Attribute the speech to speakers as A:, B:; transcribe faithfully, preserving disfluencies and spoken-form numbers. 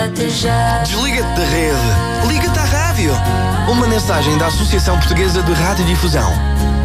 A: Desliga-te já.
B: Desliga-te da rede. Liga-te à rádio. Uma mensagem da Associação Portuguesa de Radiodifusão.